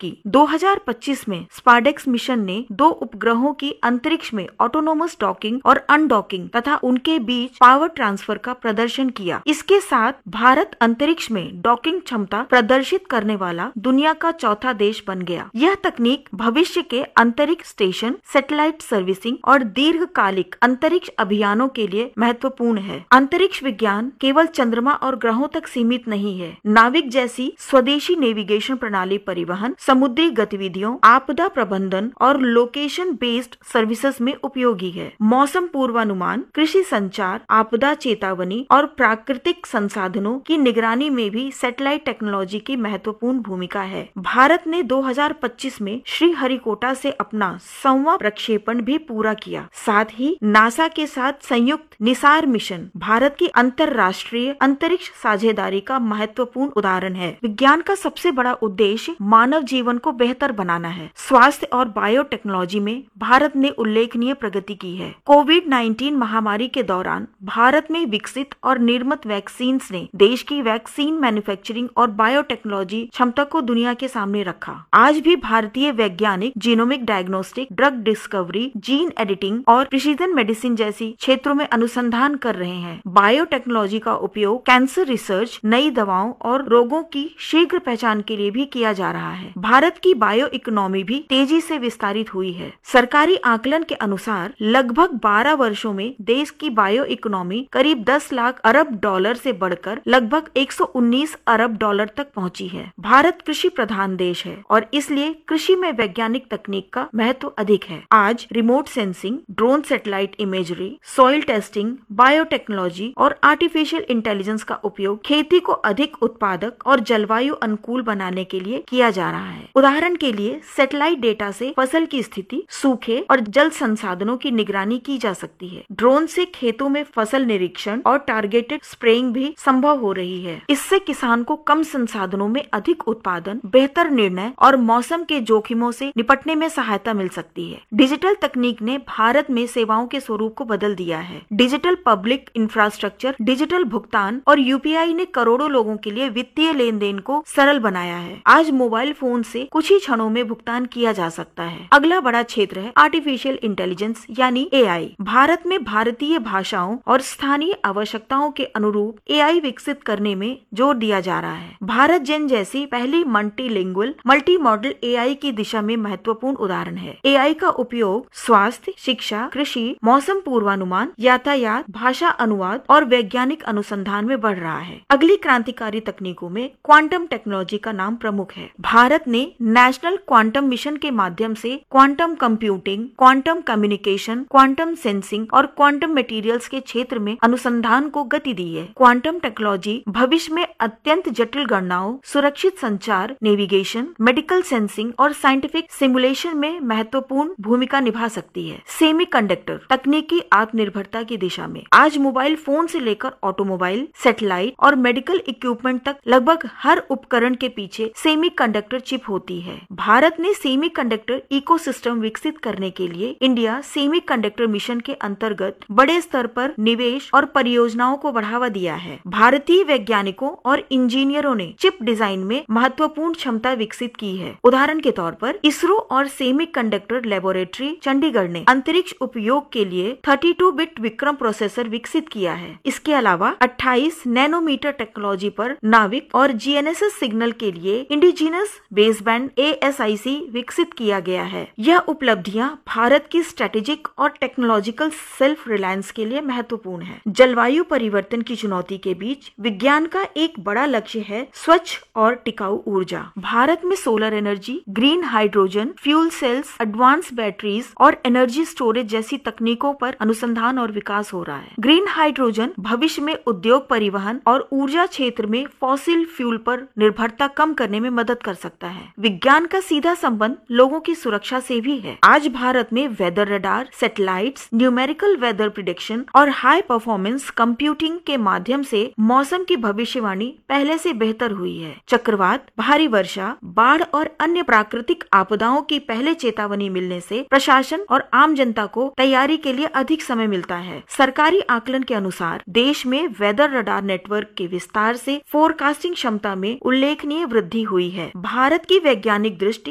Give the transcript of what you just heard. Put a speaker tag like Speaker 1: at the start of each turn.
Speaker 1: की। 2025 में स्पार्डेक्स मिशन ने 2 उपग्रहों की अंतरिक्ष में ऑटोनोमस डॉकिंग और अनडॉकिंग तथा उनके बीच पावर ट्रांसफर का प्रदर्शन किया। इसके साथ भारत अंतरिक्ष में डॉकिंग क्षमता प्रदर्शित करने वाला दुनिया का चौथा देश बन गया। यह तकनीक भविष्य के अंतरिक्ष स्टेशन, सैटेलाइट सर्विसिंग और दीर्घकालिक अंतरिक्ष अभियानों के लिए महत्वपूर्ण है। अंतरिक्ष विज्ञान केवल चंद्रमा और ग्रहों तक सीमित नहीं है। नाविक जैसी स्वदेशी नेविगेशन प्रणाली परिवहन, समुद्री गतिविधियों, आपदा प्रबंधन और लोकेशन बेस्ड सर्विसेज में उपयोगी है। मौसम पूर्वानुमान, कृषि संचार, आपदा चेतावनी और प्राकृतिक संसाधनों की निगरानी में भी सैटेलाइट टेक्नोलॉजी की महत्वपूर्ण भूमिका है। भारत ने 2025 में श्रीहरिकोटा से अपना 100वां प्रक्षेपण भी पूरा किया। साथ ही नासा के साथ संयुक्त निसार मिशन भारत की अंतरराष्ट्रीय अंतरिक्ष साझेदारी का महत्वपूर्ण उदाहरण है। विज्ञान का सबसे बड़ा उद्देश्य मानव जीवन को बेहतर बनाना है। स्वास्थ्य और बायोटेक्नोलॉजी में भारत ने उल्लेखनीय प्रगति की है। कोविड-19 महामारी के दौरान भारत में विकसित और निर्मित वैक्सीन ने देश की वैक्सीन मैन्युफैक्चरिंग और बायोटेक्नोलॉजी क्षमता को दुनिया के सामने रखा। आज भी भारतीय वैज्ञानिक genomic diagnostic, drug discovery, gene editing और प्रिसीजन मेडिसिन जैसी क्षेत्रों में अनुसंधान कर रहे हैं। बायोटेक्नोलॉजी का उपयोग कैंसर रिसर्च, नई दवाओं और रोगों की शीघ्र पहचान के लिए भी किया जा रहा है। भारत की बायो इकोनॉमी भी तेजी से विस्तारित हुई है। सरकारी आकलन के अनुसार लगभग 12 वर्षों में देश की बायो इकोनॉमी करीब 10 लाख अरब डॉलर से बढ़कर लगभग 119 अरब डॉलर तक पहुंची है। भारत कृषि प्रधान देश है और इसलिए कृषि में वैज्ञानिक तकनीक का महत्व अधिक है। आज remote sensing, drone satellite imagery, soil testing, biotechnology और आर्टिफिशियल इंटेलिजेंस का उपयोग खेती को अधिक उत्पादक और जलवायु अनुकूल बनाने के लिए किया जा रहा है। उदाहरण के लिए सैटेलाइट डेटा से फसल की स्थिति, सूखे और जल संसाधनों की निगरानी की जा सकती है। ड्रोन से खेतों में फसल निरीक्षण और टारगेटेड स्प्रेइंग भी संभव हो रही है। इससे किसान को कम संसाधनों में अधिक उत्पादन, बेहतर निर्णय और मौसम के जोखिमों से निपटने में सहायता मिल सकती है। डिजिटल तकनीक ने भारत में सेवाओं के स्वरूप को बदल दिया है। डिजिटल पब्लिक इंफ्रास्ट्रक्चर, डिजिटल भुगतान और यूपीआई ने करोड़ों लोगों के लिए वित्तीय लेन देन को सरल बनाया है। आज मोबाइल फोन से कुछ ही क्षणों में भुगतान किया जा सकता है। अगला बड़ा क्षेत्र है आर्टिफिशियल इंटेलिजेंस यानी एआई। भारत में भारतीय भाषाओं और स्थानीय आवश्यकताओं के अनुरूप एआई विकसित करने में जोर दिया जा रहा है। भारत जेन जैसी पहली मल्टीलिंगुअल, मल्टी मॉडल एआई की दिशा में महत्वपूर्ण उदाहरण है। एआई का उपयोग स्वास्थ्य, शिक्षा, कृषि, मौसम पूर्वानुमान, यातायात, भाषा अनुवाद और वैज्ञानिक अनुसंधान में बढ़ रहा है। अगली क्रांतिकारी तकनीकों में क्वांटम टेक्नोलॉजी का नाम प्रमुख है। भारत ने नेशनल क्वांटम मिशन के माध्यम से quantum computing, quantum communication, quantum sensing और क्वांटम मटेरियल्स के क्षेत्र में अनुसंधान को गति दी है। क्वांटम टेक्नोलॉजी भविष्य में अत्यंत जटिल गणनाओं, सुरक्षित संचार, नेविगेशन, मेडिकल सेंसिंग और साइंटिफिक सिमुलेशन में महत्वपूर्ण भूमिका निभा सकती है। सेमीकंडक्टर तकनीकी आत्मनिर्भरता की दिशा में आज मोबाइल फोन से लेकर ऑटोमोबाइल, सैटेलाइट और मेडिकल इक्विपमेंट तक लगभग हर उपकरण के पीछे सेमीकंडक्टर चिप होती है। भारत ने सेमीकंडक्टर इकोसिस्टम विकसित करने के लिए इंडिया सेमीकंडक्टर मिशन के अंतर्गत बड़े स्तर पर निवेश और परियोजनाओं को बढ़ावा दिया है। भारतीय वैज्ञानिकों और इंजीनियरों ने चिप डिजाइन में महत्वपूर्ण क्षमता विकसित की है। उदाहरण के तौर पर इसरो और सेमीकंडक्टर लेबोरेटरी चंडीगढ़ ने अंतरिक्ष उपयोग के लिए 32 बिट विक्रम प्रोसेसर विकसित किया है। इसके अलावा 28 नैनोमीटर टेक्नोलॉजी पर नाविक और जीएनएसएस सिग्नल के लिए इंडिजिनस बेसबैंड ASIC विकसित किया गया है। यह उपलब्धियां भारत की स्ट्रेटेजिक और टेक्नोलॉजिकल सेल्फ रिलायंस के लिए महत्वपूर्ण है। जलवायु परिवर्तन की चुनौती के बीच विज्ञान का एक बड़ा लक्ष्य है स्वच्छ और टिकाऊ ऊर्जा। भारत में solar energy, green hydrogen, fuel cells, advance batteries और एनर्जी स्टोरेज जैसी तकनीकों पर अनुसंधान और विकास हो रहा है। ग्रीन हाइड्रोजन भविष्य में उद्योग, परिवहन और ऊर्जा क्षेत्र में फॉसिल फ्यूल पर निर्भरता कम करने में मदद कर सकता है। विज्ञान का सीधा संबंध लोगों की सुरक्षा से भी है। आज भारत में weather radar, satellites, numerical weather prediction और हाई परफॉर्मेंस कंप्यूटिंग के माध्यम से मौसम की भविष्यवाणी पहले से बेहतर हुई है। चक्रवात, भारी वर्षा, बाढ़ और अन्य प्राकृतिक आपदाओं की पहले चेतावनी मिलने से प्रशासन और आम जनता को तैयारी के लिए अधिक समय मिलता है। सरकारी आकलन के अनुसार देश में वेदर रडार नेटवर्क के विस्तार से फोरकास्टिंग क्षमता में उल्लेखनीय वृद्धि हुई है। भारत की वैज्ञानिक दृष्टि